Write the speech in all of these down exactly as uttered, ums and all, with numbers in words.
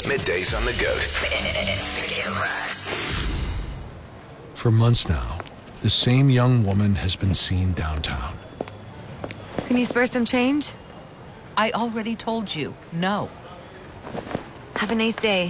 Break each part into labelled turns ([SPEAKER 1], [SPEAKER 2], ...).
[SPEAKER 1] Middays on the Goat.
[SPEAKER 2] For months now, the same young woman has been seen downtown.
[SPEAKER 3] Can you spare some change?
[SPEAKER 4] I already told you, no.
[SPEAKER 3] Have a nice day.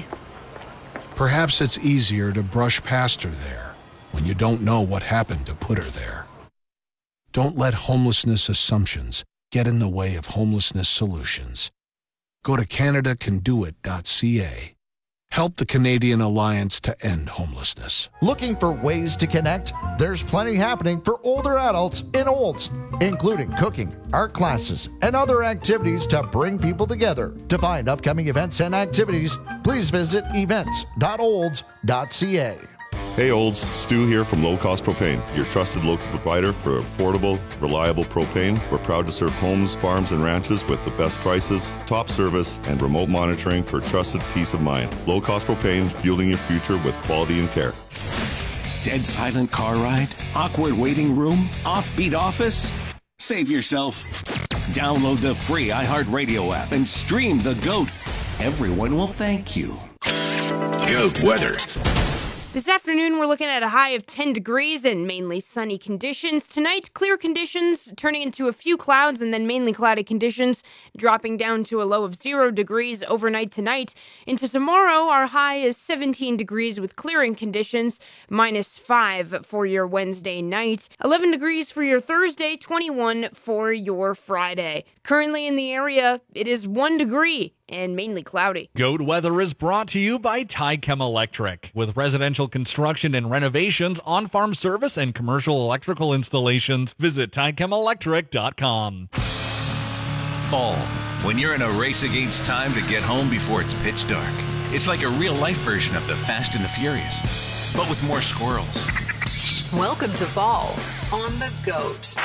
[SPEAKER 2] Perhaps it's easier to brush past her there when you don't know what happened to put her there. Don't let homelessness assumptions get in the way of homelessness solutions. Go to Canada Can Do It dot C A. Help the Canadian Alliance to End Homelessness.
[SPEAKER 5] Looking for ways to connect? There's plenty happening for older adults in Olds, including cooking, art classes, and other activities to bring people together. To find upcoming events and activities, please visit events dot olds dot C A.
[SPEAKER 6] Hey Olds, Stu here from Low Cost Propane, your trusted local provider for affordable, reliable propane. We're proud to serve homes, farms, and ranches with the best prices, top service, and remote monitoring for trusted peace of mind. Low Cost Propane, fueling your future with quality and care.
[SPEAKER 7] Dead silent car ride? Awkward waiting room? Offbeat office? Save yourself. Download the free iHeartRadio app and stream The GOAT. Everyone will thank you.
[SPEAKER 1] Goat weather.
[SPEAKER 8] This afternoon, we're looking at a high of ten degrees and mainly sunny conditions. Tonight, clear conditions turning into a few clouds and then mainly cloudy conditions, dropping down to a low of zero degrees overnight tonight. Into tomorrow, our high is seventeen degrees with clearing conditions, minus five for your Wednesday night, eleven degrees for your Thursday, twenty-one for your Friday. Currently in the area, it is one degree and mainly cloudy.
[SPEAKER 9] Goat weather is brought to you by Tychem Electric. With residential construction and renovations, on-farm service, and commercial electrical installations, visit Tychem Electric dot com.
[SPEAKER 10] Fall, when you're in a race against time to get home before it's pitch dark. It's like a real-life version of the Fast and the Furious, but with more squirrels.
[SPEAKER 4] Welcome to fall on the Goat.